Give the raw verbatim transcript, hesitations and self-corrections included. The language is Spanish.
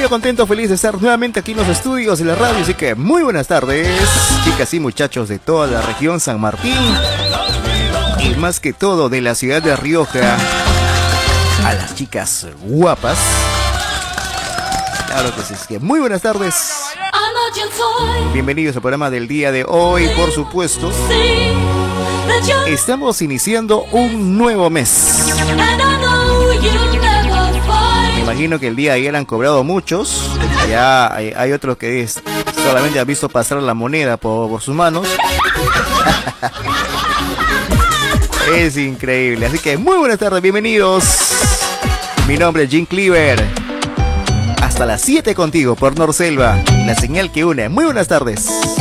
yo contento, feliz de estar nuevamente aquí en los estudios de la radio. Así que muy buenas tardes, chicas y muchachos de toda la región San Martín. Y más que todo de la ciudad de Rioja. A las chicas guapas. Claro que sí, es que muy buenas tardes. Bienvenidos al programa del día de hoy, por supuesto. Estamos iniciando un nuevo mes. Me imagino que el día de ayer han cobrado muchos. Ya hay, hay otros que es, solamente han visto pasar la moneda por, por sus manos. Es increíble. Así que muy buenas tardes, bienvenidos. Mi nombre es Jim Cleaver. Hasta las siete contigo por Norselva, la señal que une. Muy buenas tardes.